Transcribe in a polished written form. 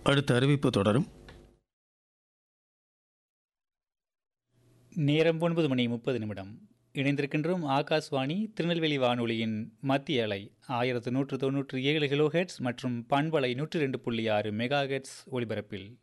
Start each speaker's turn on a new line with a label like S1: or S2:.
S1: அடுத்த அறிவிப்பு தொடரும்.
S2: நேரம் 9:30 இணைந்திருக்கின்றோம். ஆகாஷ்வாணி திருநெல்வேலி வானொலியின் மத்திய அலை 1197 கிலோஹெட்ஸ் மற்றும் பண்பலை 102.6 மெகாஹெட்ஸ் ஒலிபரப்பில்